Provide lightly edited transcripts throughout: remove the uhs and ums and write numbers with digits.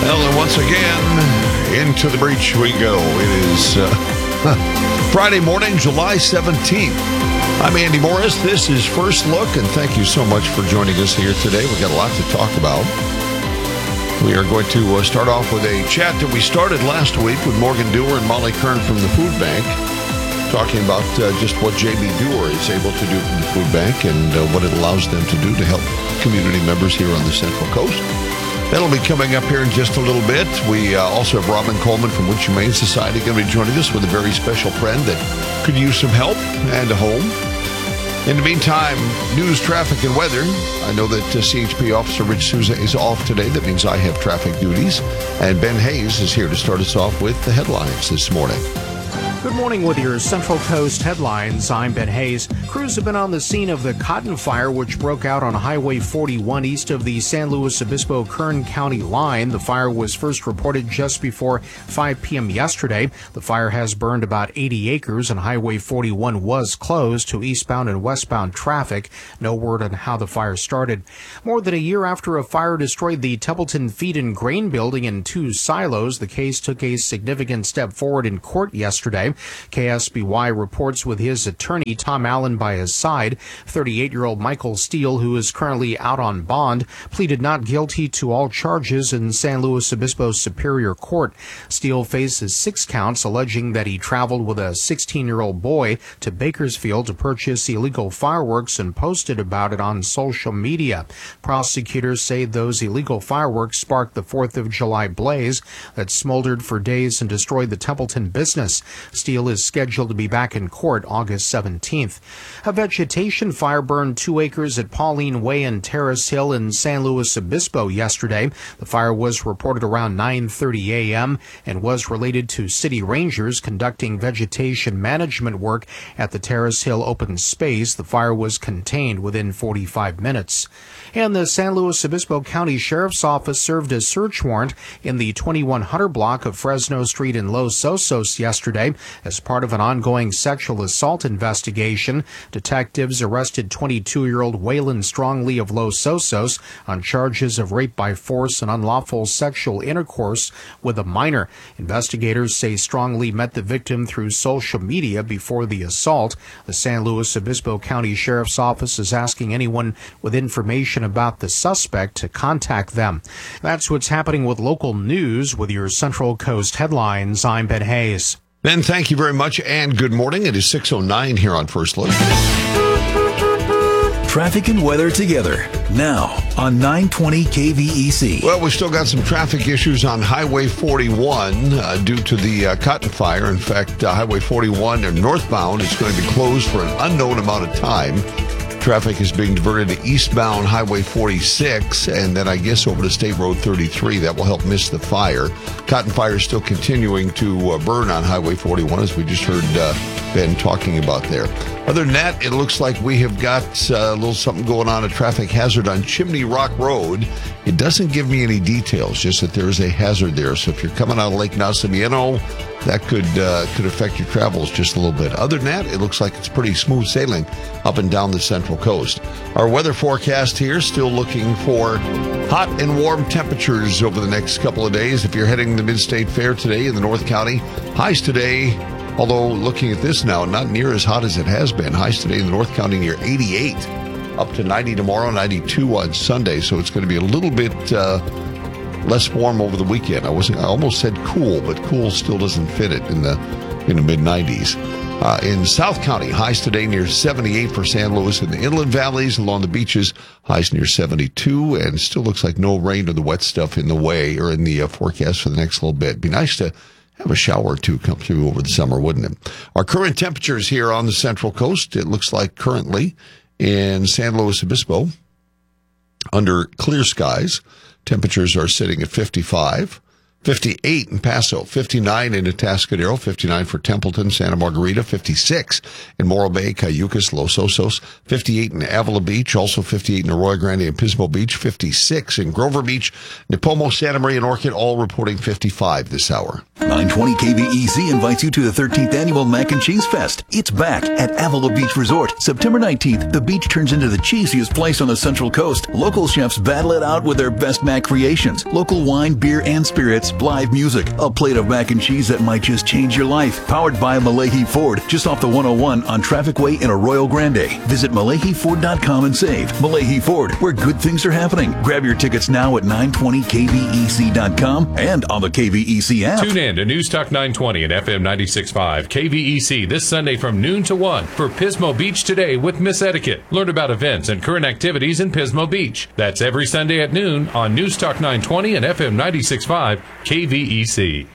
Well, and once again, into the breach we go. It is Friday morning, July 17th. I'm Andy Morris. This is First Look, and thank you so much for joining us here today. We've got a lot to talk about. We are going to start off with a chat that we started last week with Morgan Dewar and Molly Kern from the Food Bank, talking about just what J.B. Dewar is able to do from the Food Bank and what it allows them to do to help community members here on the Central Coast. That'll be coming up here in just a little bit. We also have Robin Coleman from Witch Humane Society going to be joining us with a very special friend that could use some help and a home. In the meantime, news, traffic, and weather. I know that CHP Officer Rich Souza is off today. That means I have traffic duties. And Ben Hayes is here to start us off with the headlines this morning. Good morning with your Central Coast headlines. I'm Ben Hayes. Crews have been on the scene of the cotton fire, which broke out on Highway 41 east of the San Luis Obispo-Kern County line. The fire was first reported just before 5 p.m. yesterday. The fire has burned about 80 acres, and Highway 41 was closed to eastbound and westbound traffic. No word on how the fire started. More than a year after a fire destroyed the Templeton Feed and Grain Building and 2 silos, the case took a significant step forward in court yesterday. KSBY reports with his attorney, Tom Allen, by his side. 38-year-old Michael Steele, who is currently out on bond, pleaded not guilty to all charges in San Luis Obispo Superior Court. Steele faces 6 counts alleging that he traveled with a 16-year-old boy to Bakersfield to purchase illegal fireworks and posted about it on social media. Prosecutors say those illegal fireworks sparked the 4th of July blaze that smoldered for days and destroyed the Templeton business. Steele is scheduled to be back in court August 17th. A vegetation fire burned 2 acres at Pauline Way and Terrace Hill in San Luis Obispo yesterday. The fire was reported around 9:30 a.m. and was related to city rangers conducting vegetation management work at the Terrace Hill open space. The fire was contained within 45 minutes. And the San Luis Obispo County Sheriff's Office served a search warrant in the 2100 block of Fresno Street in Los Osos yesterday. As part of an ongoing sexual assault investigation, detectives arrested 22-year-old Waylon Strongley of Los Osos on charges of rape by force and unlawful sexual intercourse with a minor. Investigators say Strongley met the victim through social media before the assault. The San Luis Obispo County Sheriff's Office is asking anyone with information about the suspect to contact them. That's what's happening with local news. With your Central Coast headlines, I'm Ben Hayes. Ben, thank you very much, and good morning. It is 6:09 here on First Look. Traffic and weather together, now on 920 KVEC. Well, we've still got some traffic issues on Highway 41 due to the cotton fire. In fact, Highway 41 northbound is going to be closed for an unknown amount of time. Traffic is being diverted to eastbound Highway 46 and then I guess over to State Road 33. That will help miss the fire. Cotton fire is still continuing to burn on Highway 41, as we just heard Ben talking about there. Other than that, it looks like we have got a little something going on, a traffic hazard on Chimney Rock Road. It doesn't give me any details, just that there is a hazard there. So if you're coming out of Lake Nacimiento, that could affect your travels just a little bit. Other than that, it looks like it's pretty smooth sailing up and down the Central Coast. Our weather forecast here, still looking for hot and warm temperatures over the next couple of days. If you're heading to Mid-State Fair today in the North County, highs today, although looking at this now, not near as hot as it has been. Highs today in the North County near 88, up to 90 tomorrow, 92 on Sunday. So it's going to be a little bit less warm over the weekend. I almost said cool, but cool still doesn't fit it in the mid-90s. In South County, highs today near 78 for San Luis. In the inland valleys along the beaches, highs near 72, and still looks like no rain or the wet stuff in the way or in the forecast for the next little bit. Be nice to have a shower or two come through over the summer, wouldn't it? Our current temperatures here on the Central Coast, it looks like currently in San Luis Obispo, under clear skies, temperatures are sitting at 55. 58 in Paso, 59 in Atascadero, 59 for Templeton, Santa Margarita, 56 in Morro Bay, Cayucas, Los Osos, 58 in Avila Beach, also 58 in Arroyo Grande and Pismo Beach, 56 in Grover Beach, Nipomo, Santa Maria, and Orchid, all reporting 55 this hour. 920 KVEC invites you to the 13th Annual Mac and Cheese Fest. It's back at Avila Beach Resort. September 19th, the beach turns into the cheesiest place on the Central Coast. Local chefs battle it out with their best mac creations. Local wine, beer, and spirits, live music, a plate of mac and cheese that might just change your life. Powered by Malahi Ford, just off the 101 on Traffic Way in Arroyo Grande. Visit MalahiFord.com and save. Malahi Ford, where good things are happening. Grab your tickets now at 920kvec.com and on the KVEC app. Tune in to News Talk 920 and FM 96.5 KVEC this Sunday from noon to 1 for Pismo Beach Today with Miss Etiquette. Learn about events and current activities in Pismo Beach. That's every Sunday at noon on News Talk 920 and FM 96.5 KVEC.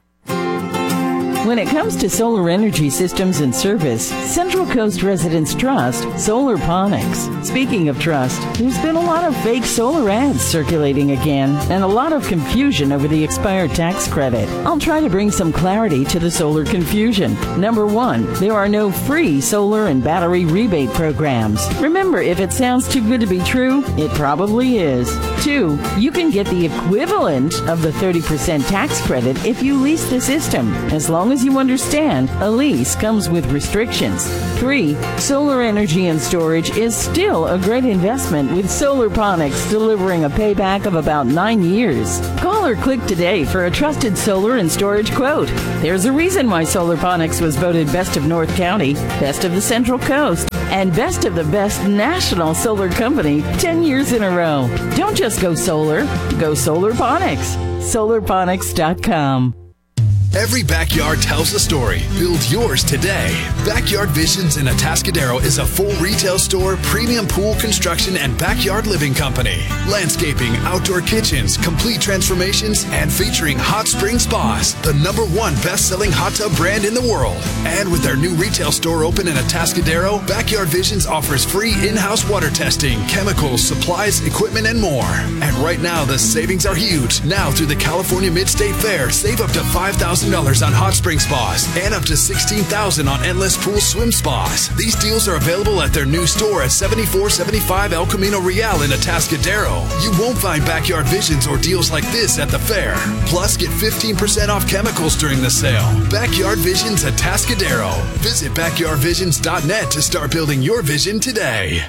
When it comes to solar energy systems and service, Central Coast residents trust Solarponics. Speaking of trust, there's been a lot of fake solar ads circulating again and a lot of confusion over the expired tax credit. I'll try to bring some clarity to the solar confusion. Number one, there are no free solar and battery rebate programs. Remember, if it sounds too good to be true, it probably is. Two, you can get the equivalent of the 30% tax credit if you lease the system, as long as you understand, a lease comes with restrictions. 3. Solar energy and storage is still a great investment with Solarponics delivering a payback of about 9 years. Call or click today for a trusted solar and storage quote. There's a reason why Solarponics was voted Best of North County, Best of the Central Coast, and Best of the Best National Solar Company 10 years in a row. Don't just go solar, go Solarponics. Solarponics.com. Every backyard tells a story. Build yours today. Backyard Visions in Atascadero is a full retail store, premium pool construction, and backyard living company. Landscaping, outdoor kitchens, complete transformations, and featuring Hot Spring Spas, the #1 best-selling hot tub brand in the world. And with their new retail store open in Atascadero, Backyard Visions offers free in-house water testing, chemicals, supplies, equipment, and more. And right now, the savings are huge. Now through the California Mid-State Fair, save up to $5,000 on hot spring spas and up to $16,000 on endless pool swim spas. These deals are available at their new store at 7475 El Camino Real in Atascadero. You won't find Backyard Visions or deals like this at the fair. Plus, get 15% off chemicals during the sale. Backyard Visions Atascadero. Visit backyardvisions.net to start building your vision today.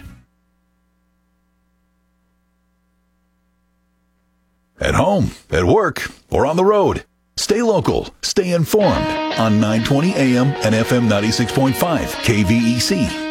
At home, at work, or on the road. Stay local, stay informed on 920 AM and FM 96.5 KVEC.